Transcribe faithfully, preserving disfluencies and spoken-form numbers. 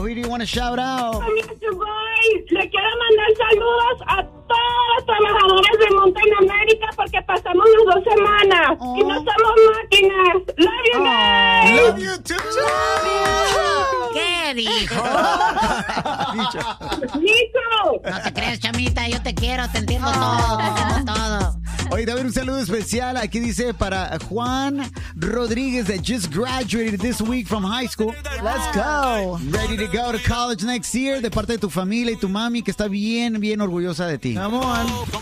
Who do you want to shout out? Le quiero mandar saludos a todos los trabajadores de Mountain America porque pasamos las dos semanas oh. y no somos máquinas. Love you guys. Love you too. Love you. ¿Qué dijo? Dijo. No te creas, chamita, yo te quiero, te entiendo oh. todo, te entiendo todo. Oye, también un saludo especial. Aquí dice para Juan Rodríguez that just graduated this week from high school. Let's go. Ready to go to college next year. De parte de tu familia y tu mami que está bien, bien orgullosa de ti. Come on.